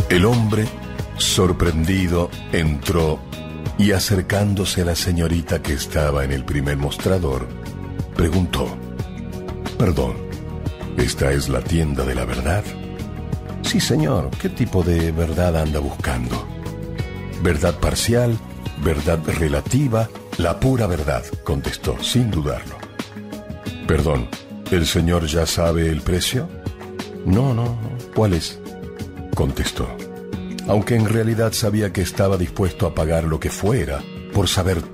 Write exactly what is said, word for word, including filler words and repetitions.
El hombre, sorprendido, entró y acercándose a la señorita que estaba en el primer mostrador, preguntó: «Perdón, ¿esta es la tienda de la verdad?» «Sí, señor. ¿Qué tipo de verdad anda buscando?» «Verdad parcial, verdad relativa, la pura verdad», contestó, sin dudarlo. «Perdón, ¿el señor ya sabe el precio?» «No, no, ¿cuál es?», contestó, aunque en realidad sabía que estaba dispuesto a pagar lo que fuera por saber